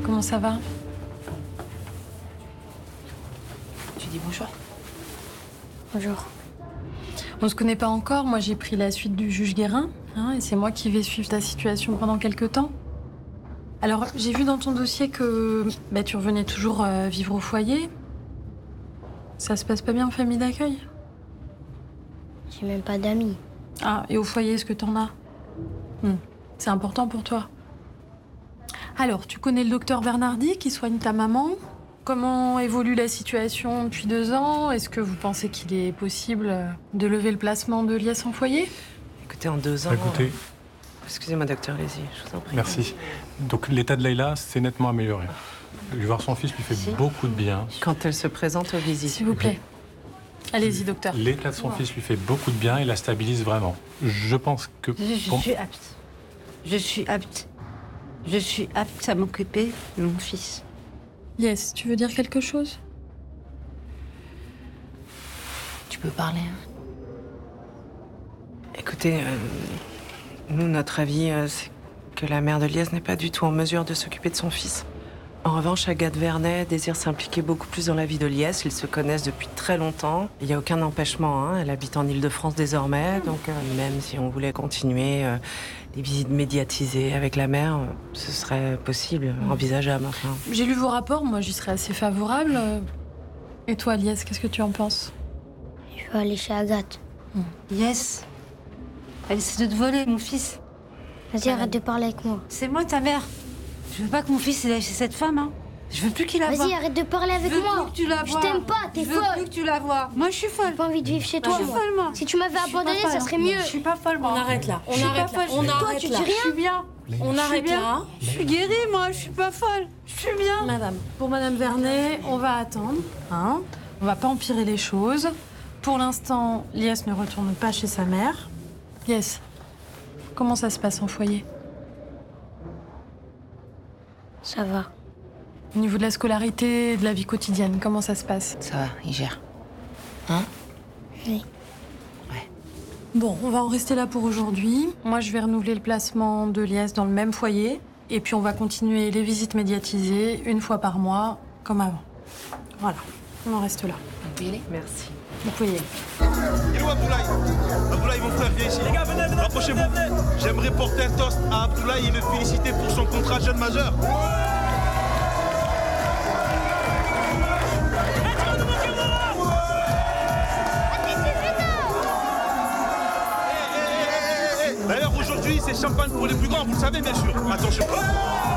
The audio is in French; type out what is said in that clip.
Comment ça va? Tu dis bonjour. Bonjour. On se connaît pas encore. Moi, j'ai pris la suite du juge Guérin, et c'est moi qui vais suivre ta situation pendant quelques temps. Alors, j'ai vu dans ton dossier que tu revenais toujours vivre au foyer. Ça se passe pas bien en famille d'accueil? J'ai même pas d'amis. Ah, et au foyer, est-ce que t'en as? C'est important pour toi. Alors, tu connais le docteur Bernardi qui soigne ta maman? Comment évolue la situation depuis 2 ans? Est-ce que vous pensez qu'il est possible de lever le placement de Lies en foyer? Écoutez, en 2 ans... Écoutez, Excusez-moi, docteur, allez-y, je vous en prie. merci. Donc l'état de Leïla s'est nettement amélioré. Lui voir son fils lui fait beaucoup de bien. Quand elle se présente aux visites. S'il vous plaît. Allez-y, docteur. L'état de son fils lui fait beaucoup de bien et la stabilise vraiment. Je pense que... Je suis apte. Je suis apte. Je suis apte à m'occuper de mon fils. Yes, tu veux dire quelque chose? Tu peux parler. Écoutez, nous, notre avis, c'est que la mère de Lies n'est pas du tout en mesure de s'occuper de son fils. En revanche, Agathe Vernet désire s'impliquer beaucoup plus dans la vie de Lies. Ils se connaissent depuis très longtemps. Il n'y a aucun empêchement. Elle habite en Île-de-France désormais. Donc, même si on voulait continuer les visites médiatisées avec la mère, ce serait possible, envisageable. Enfin. J'ai lu vos rapports, moi j'y serais assez favorable. Et toi, Lies, qu'est-ce que tu en penses? Je vais aller chez Agathe. Yes. Elle essaie de te voler, mon fils. Vas-y, arrête de parler avec moi. C'est moi ta mère. Je veux pas que mon fils aille chez cette femme, hein. Je veux plus qu'il la voie. Vas-y, arrête de parler avec Je veux moi. plus que tu la Je vois. t'aime pas, t'es Je veux folle. plus que tu la vois. Moi, je suis folle. J'ai pas envie de vivre chez Moi, toi, je suis moi. folle, moi. Si tu m'avais Je suis abandonné, pas ça folle, serait hein. mieux. Je suis pas folle, moi. On arrête là. Je suis pas folle. Toi, tu dis Je rien. suis bien. On Je suis arrête bien. là. Je suis guérie, moi. Je suis pas folle. Je suis bien. Madame, pour Madame Vernet, on va attendre. On va pas empirer les choses. Pour l'instant, Lies ne retourne pas chez sa mère. Lies, comment ça se passe en foyer? Ça va. Au niveau de la scolarité, de la vie quotidienne, comment ça se passe? Ça va, il gère. Oui. Bon, on va en rester là pour aujourd'hui. Moi, je vais renouveler le placement de Lies dans le même foyer. Et puis, on va continuer les visites médiatisées 1 fois par mois, comme avant. Voilà, on en reste là. Vous pouvez y aller? Merci. Vous pouvez y aller. Il est où Abdoulaye? Abdoulaye, mon frère, viens ici. Les gars, venez, rapprochez-vous. J'aimerais porter un toast à Abdoulaye et le féliciter pour son contrat jeune majeur. D'ailleurs, aujourd'hui, c'est champagne pour les plus grands, vous le savez, bien sûr. Attention.